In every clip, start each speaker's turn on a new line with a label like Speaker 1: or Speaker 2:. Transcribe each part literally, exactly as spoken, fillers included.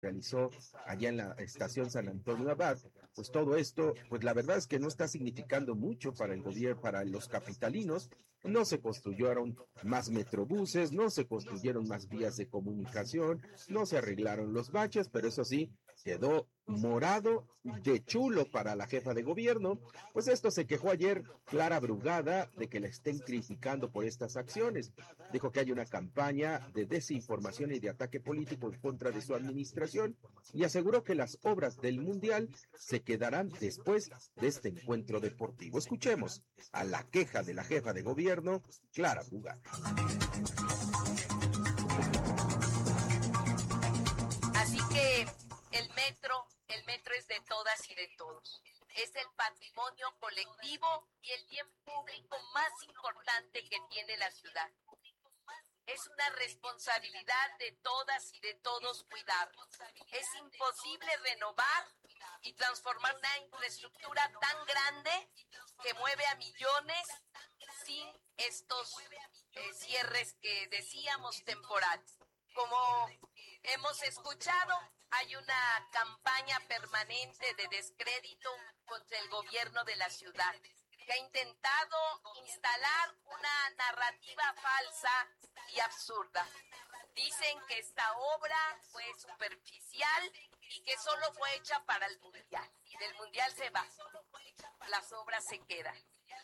Speaker 1: realizó allá en la estación San Antonio Abad, pues todo esto, pues la verdad es que no está significando mucho para el gobierno, para los capitalinos. No se construyeron más metrobuses, no se construyeron más vías de comunicación, no se arreglaron los baches, pero eso sí, quedó morado de chulo para la jefa de gobierno. Pues esto se quejó ayer Clara Brugada de que la estén criticando por estas acciones. Dijo que hay una campaña de desinformación y de ataque político en contra de su administración y aseguró que las obras del Mundial se quedarán después de este encuentro deportivo. Escuchemos a la queja de la jefa de gobierno, Clara Brugada.
Speaker 2: Así que el metro, el metro es de todas y de todos. Es el patrimonio colectivo y el bien público más importante que tiene la ciudad. Es una responsabilidad de todas y de todos cuidarlo. Es imposible renovar y transformar una infraestructura tan grande que mueve a millones sin estos eh, cierres que decíamos temporales. Como hemos escuchado, hay una campaña permanente de descrédito contra el gobierno de la ciudad, que ha intentado instalar una narrativa falsa y absurda. Dicen que esta obra fue superficial y que solo fue hecha para el Mundial. Del Mundial se va, las obras se quedan.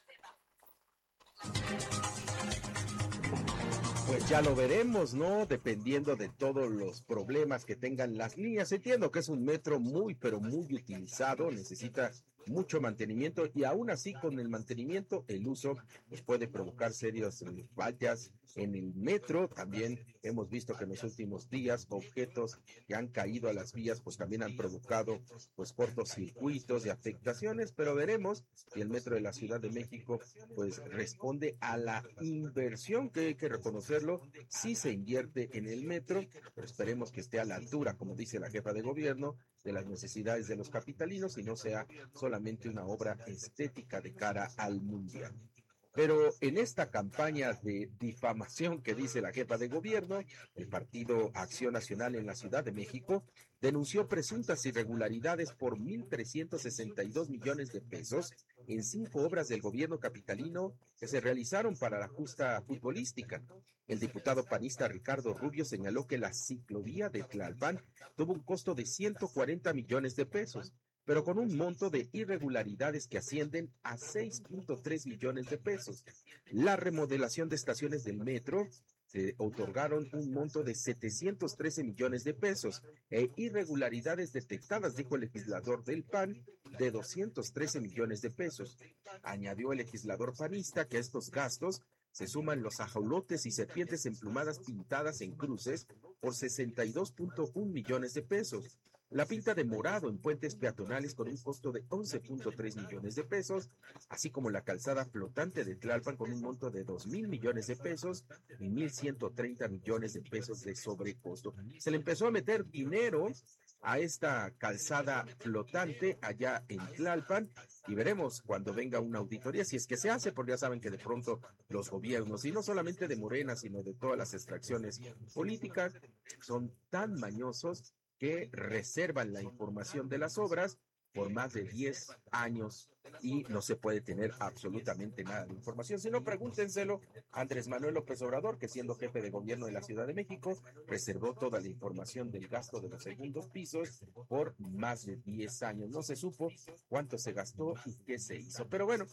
Speaker 1: Pues ya lo veremos, ¿no? Dependiendo de todos los problemas que tengan las líneas. Entiendo que es un metro muy, pero muy utilizado, necesita mucho mantenimiento y aún así con el mantenimiento el uso pues, puede provocar serias fallas en el metro. También hemos visto que en los últimos días objetos que han caído a las vías pues también han provocado pues cortocircuitos y afectaciones, pero veremos si el metro de la Ciudad de México pues responde a la inversión que hay que reconocerlo, sí se invierte en el metro, pero esperemos que esté a la altura, como dice la jefa de gobierno, de las necesidades de los capitalinos y no sea solamente una obra estética de cara al mundial. Pero en esta campaña de difamación que dice la jefa de gobierno, el Partido Acción Nacional en la Ciudad de México denunció presuntas irregularidades por mil trescientos sesenta y dos millones de pesos en cinco obras del gobierno capitalino que se realizaron para la justa futbolística. El diputado panista Ricardo Rubio señaló que la ciclovía de Tlalpan tuvo un costo de ciento cuarenta millones de pesos, pero con un monto de irregularidades que ascienden a seis punto tres millones de pesos. La remodelación de estaciones del metro se otorgaron un monto de setecientos trece millones de pesos e irregularidades detectadas, dijo el legislador del P A N, de doscientos trece millones de pesos. Añadió el legislador panista que a estos gastos se suman los ajolotes y serpientes emplumadas pintadas en cruces por sesenta y dos punto uno millones de pesos. La pinta de morado en puentes peatonales con un costo de once punto tres millones de pesos, así como la calzada flotante de Tlalpan con un monto de dos mil millones de pesos y mil ciento treinta millones de pesos de sobrecosto. Se le empezó a meter dinero a esta calzada flotante allá en Tlalpan y veremos cuando venga una auditoría si es que se hace, porque ya saben que de pronto los gobiernos, y no solamente de Morena, sino de todas las extracciones políticas, son tan mañosos que reservan la información de las obras por más de diez años y no se puede tener absolutamente nada de información. Si no, pregúntenselo a Andrés Manuel López Obrador, que siendo jefe de gobierno de la Ciudad de México, reservó toda la información del gasto de los segundos pisos por más de diez años. No se supo cuánto se gastó y qué se hizo. Pero bueno,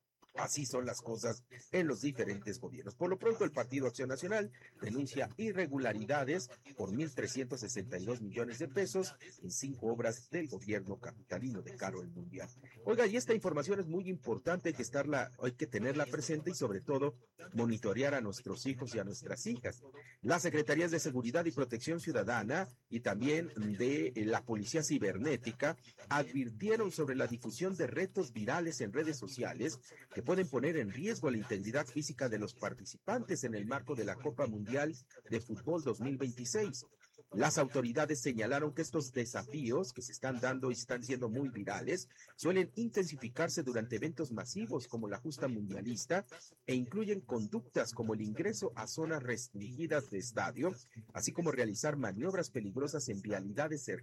Speaker 1: así son las cosas en los diferentes gobiernos. Por lo pronto, el Partido Acción Nacional denuncia irregularidades por mil trescientos sesenta y dos millones de pesos en cinco obras del gobierno capitalino de cara al mundial. Oiga, y esta información es muy importante, hay que estarla, hay que tenerla presente y sobre todo monitorear a nuestros hijos y a nuestras hijas. Las Secretarías de Seguridad y Protección Ciudadana y también de la Policía Cibernética advirtieron sobre la difusión de retos virales en redes sociales que pueden poner en riesgo la integridad física de los participantes en el marco de la Copa Mundial de Fútbol dos mil veintiséis. Las autoridades señalaron que estos desafíos que se están dando y están siendo muy virales suelen intensificarse durante eventos masivos como la justa mundialista e incluyen conductas como el ingreso a zonas restringidas de estadio, así como realizar maniobras peligrosas en vialidades cercanas